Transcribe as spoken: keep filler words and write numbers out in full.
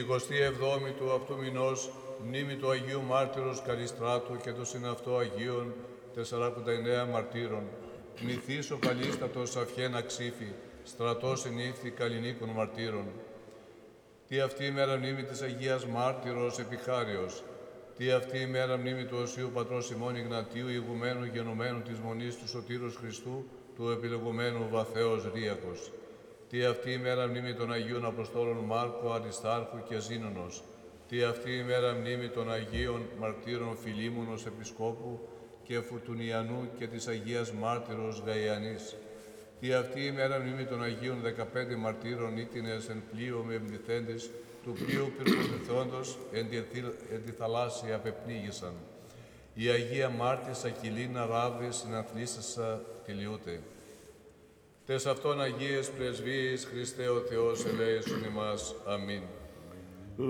εικοστή εβδόμη του αυτού μηνός, μνήμη του Αγίου Μάρτυρος Καλιστράτου και το συναυτό Αγίων τεσσαράκοντα εννέα μαρτύρων. Μυθής ο καλίστατος αυχένα ξύφη, στρατός ενύφθη καλλινίκων μαρτύρων. Τι αυτή η μέρα μνήμη της Αγίας Μάρτυρος Επιχάριος. Τι αυτή η μέρα μνήμη του Οσίου Πατρός Σιμών Ιγνατίου, ηγουμένου γενομένου της Μονής του Σωτήρος Χριστού, του επιλεγουμένου βαθέως Ρύακος. Τι αυτή η μέρα μνήμη των Αγίων Αποστόλων Μάρκου, Αριστάρχου και Ζήνωνος. Τι αυτή η μέρα μνήμη των Αγίων Μαρτύρων Φιλίμωνος Επισκόπου και Φουρτουνιανού και της Αγίας Μάρτυρος Γαϊανής. Τι αυτή η μέρα μνήμη των Αγίων δεκαπέντε μαρτύρων ήτινες εν πλοίο με εμπληθέντες, του πλοίου πυρπολιθόντος εν τη θαλάσσια απεπνίγησαν. Η Αγία Μάρτης Ακυλίνα Ράβδη συναθλήσασα τηλιούτε. Τες αυτών Αγίες Πρεσβείες Χριστέ ο Θεός ελέησον ημάς. Αμήν.